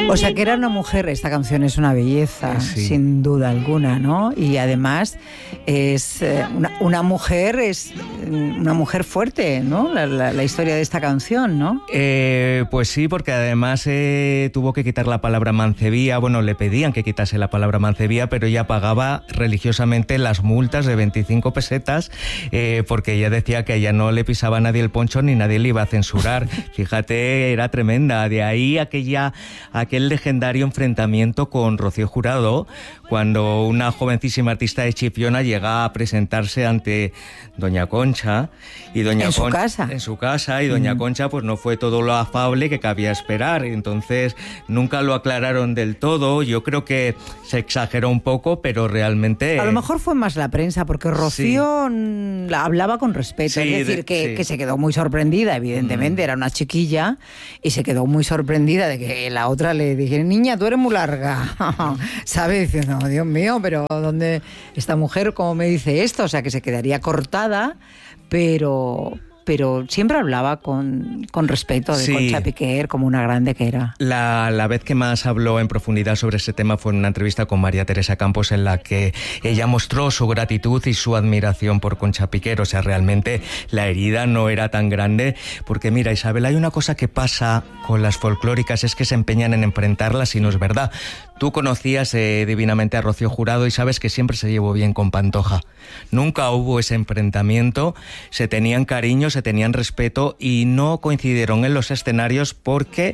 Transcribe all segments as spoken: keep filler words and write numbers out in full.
O sea que era una mujer, esta canción es una belleza, sí. sin duda alguna, ¿no? Y además es eh, una, una mujer, es una mujer fuerte, ¿no? La, la, la historia de esta canción, ¿no? Eh, pues sí, porque además eh, tuvo que quitar la palabra mancebía. Bueno, le pedían que quitase la palabra mancebía, pero ella pagaba religiosamente las multas de veinticinco pesetas eh, porque ella decía que a ella no le pisaba a nadie el poncho ni nadie le iba a censurar. Fíjate, era tremenda. De ahí aquella, aquel legendario enfrentamiento con Rocío Jurado, cuando una jovencísima artista de Chipiona llega a presentarse ante doña Concha y doña en Con... su casa en su casa y doña mm. Concha pues no fue todo lo afable que cabía esperar, entonces nunca lo aclararon del todo. Yo creo que se exageró un poco, pero realmente a lo mejor fue más la prensa, porque Rocío sí. la hablaba con respeto, sí, es decir de, que, sí. que se quedó muy sorprendida, evidentemente mm. era una chiquilla y se quedó muy sorprendida de que la otra le dijera, niña, tú eres muy larga, ¿sabes? Diciendo, no, Dios mío, pero ¿dónde esta mujer cómo me dice esto? O sea, que se quedaría cortada, pero... pero siempre hablaba con, con respeto de sí. Concha Piquer, como una grande que era. La, la vez que más habló en profundidad sobre ese tema fue en una entrevista con María Teresa Campos, en la que ella mostró su gratitud y su admiración por Concha Piquer. O sea, realmente la herida no era tan grande, porque mira, Isabel, hay una cosa que pasa con las folclóricas, es que se empeñan en enfrentarlas y no es verdad. Tú conocías eh, divinamente a Rocío Jurado y sabes que siempre se llevó bien con Pantoja. Nunca hubo ese enfrentamiento, se tenían cariño, se tenían respeto y no coincidieron en los escenarios porque,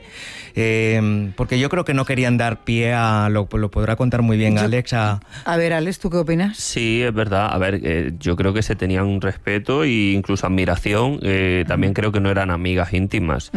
eh, porque yo creo que no querían dar pie a, lo, lo podrá contar muy bien yo, Alex. A... a ver, Alex, ¿tú qué opinas? Sí, es verdad. A ver, eh, yo creo que se tenían un respeto e incluso admiración. Eh, también creo que no eran amigas íntimas.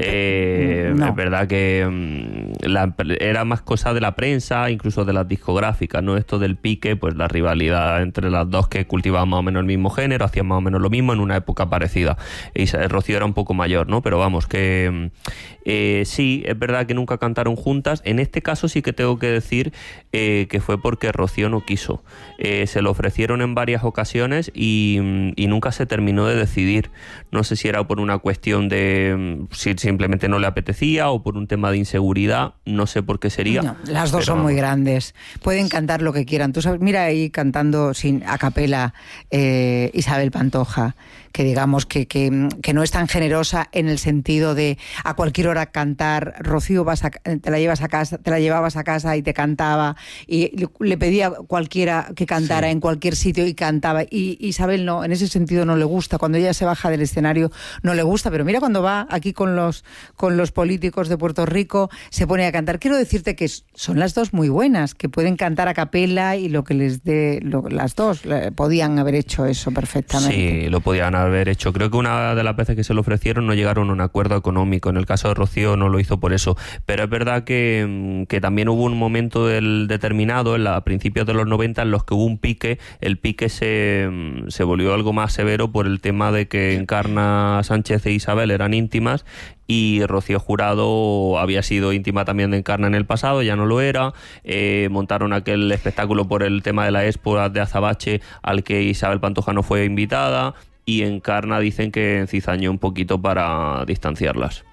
Eh, no. Es verdad que mm, la, era más cosa de la prensa, incluso de las discográficas, ¿no? Esto del pique, pues la rivalidad entre las dos que cultivaban más o menos el mismo género, hacían más o menos lo mismo en una época parecida. Y Rocío era un poco mayor, ¿no? Pero vamos, que eh, sí, es verdad que nunca cantaron juntas. En este caso sí que tengo que decir eh, que fue porque Rocío no quiso. Eh, se lo ofrecieron en varias ocasiones y, y nunca se terminó de decidir. No sé si era por una cuestión de si simplemente no le apetecía o por un tema de inseguridad, no sé por qué sería. No, las dos son muy grandes, pueden cantar lo que quieran. Tú sabes, mira ahí cantando sin a capela eh, Isabel Pantoja, que digamos que, que, que no es tan generosa en el sentido de a cualquier hora cantar. Rocío vas a, te la llevas a casa, te la llevabas a casa y te cantaba y le, le pedía a cualquiera que cantara sí. en cualquier sitio y cantaba. Y Isabel no, en ese sentido no le gusta. Cuando ella se baja del escenario no le gusta, pero mira cuando va aquí con los con los políticos de Puerto Rico se pone a cantar. Quiero decirte que son las dos muy buenas, que pueden cantar a capela y lo que les dé, lo, las dos podían haber hecho eso perfectamente. Sí, lo podían haber hecho. Creo que una de las veces que se lo ofrecieron no llegaron a un acuerdo económico. En el caso de Rocío no lo hizo por eso. Pero es verdad que, que también hubo un momento del determinado, en la, a principios de los noventa, en los que hubo un pique. El pique se, se volvió algo más severo por el tema de que Encarna Sánchez e Isabel eran íntimas y Rocío Jurado había sido íntima también de Encarna en el pasado, ya no lo era. Eh, montaron aquel espectáculo por el tema de la Expo de Azabache al que Isabel Pantoja no fue invitada y Encarna dicen que encizañó un poquito para distanciarlas.